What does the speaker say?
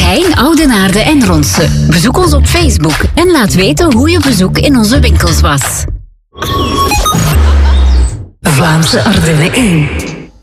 Gein, Oudenaarde en Ronse. Bezoek ons op Facebook en laat weten hoe je bezoek in onze winkels was. Vlaamse Ardennen 1.